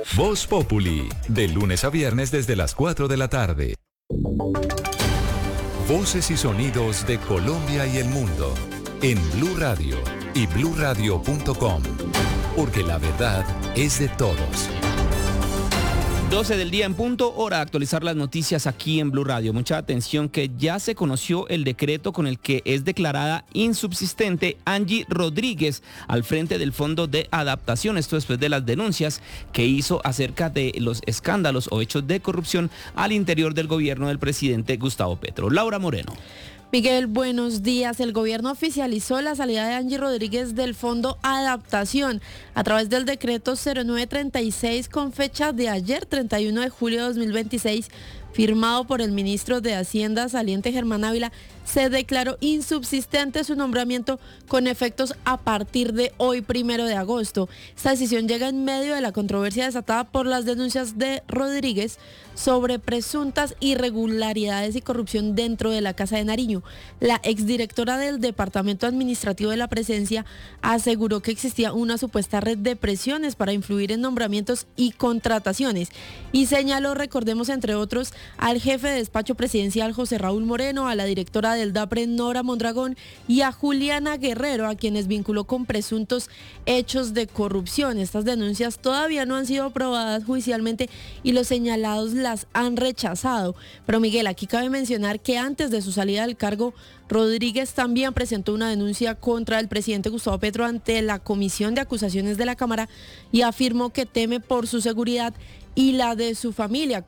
Voz Populi, de lunes a viernes desde las 4 de la tarde. Voces y sonidos de Colombia y el mundo en Blue Radio y bluradio.com, porque la verdad es de todos. 12 del día en punto, hora de actualizar las noticias aquí en Blue Radio. Mucha atención que ya se conoció el decreto con el que es declarada insubsistente Angie Rodríguez al frente del Fondo de Adaptación. Esto después de las denuncias que hizo acerca de los escándalos o hechos de corrupción al interior del gobierno del presidente Gustavo Petro. Laura Moreno. Miguel, buenos días. El gobierno oficializó la salida de Angie Rodríguez del Fondo Adaptación a través del decreto 0936 con fecha de ayer, 31 de julio de 2026, firmado por el ministro de Hacienda saliente Germán Ávila. Se declaró insubsistente su nombramiento con efectos a partir de hoy, 1 de agosto. Esta decisión llega en medio de la controversia desatada por las denuncias de Rodríguez sobre presuntas irregularidades y corrupción dentro de la Casa de Nariño. La exdirectora del Departamento Administrativo de la Presidencia aseguró que existía una supuesta red de presiones para influir en nombramientos y contrataciones y señaló, recordemos entre otros, al jefe de despacho presidencial José Raúl Moreno, a la directora del DAPRE Nora Mondragón y a Juliana Guerrero, a quienes vinculó con presuntos hechos de corrupción. Estas denuncias todavía no han sido aprobadas judicialmente y los señalados las han rechazado. Pero Miguel, aquí cabe mencionar que antes de su salida del cargo, Rodríguez también presentó una denuncia contra el presidente Gustavo Petro ante la Comisión de Acusaciones de la Cámara y afirmó que teme por su seguridad y la de su familia.